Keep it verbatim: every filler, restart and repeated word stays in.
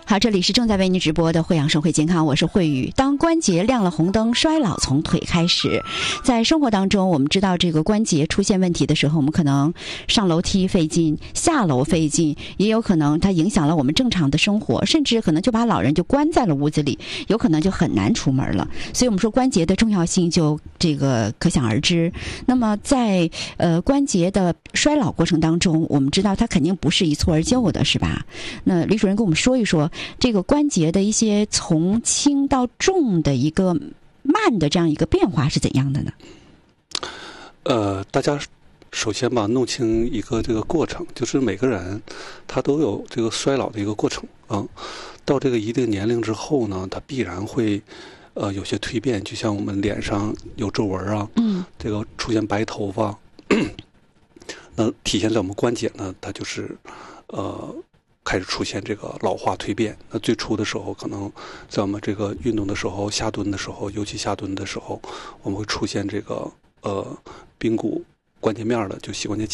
好，这里是正在为您直播的惠阳生活健康，我是慧宇。当关节亮了红灯，衰老从腿开始。在生活当中，我们知道这个关节出现问题的时候，我们可能上楼梯费劲，下楼费劲，也有可能它影响了我们正常的生活，甚至可能就把老人就关在了屋子里，有可能就很难出门了。所以我们说关节的重要性就这个可想而知。那么在呃关节的衰老过程当中，我们知道它肯定不是一蹴而就的，是吧？那李主任跟我们说一说这个关节的一些从轻到重的一个慢的这样一个变化是怎样的呢？ 呃，大家首先吧，弄清一个这个过程，就是每个人他都有这个衰老的一个过程啊。到这个一定年龄之后呢，他必然会呃有些蜕变，就像我们脸上有皱纹啊，嗯，这个出现白头发，那体现在我们关节呢，它就是呃。开始出现这个老化蜕变。那最初的时候，可能在我们这个运动的时候、下蹲的时候，尤其下蹲的时候，我们会出现这个呃髌骨关节面的就膝关节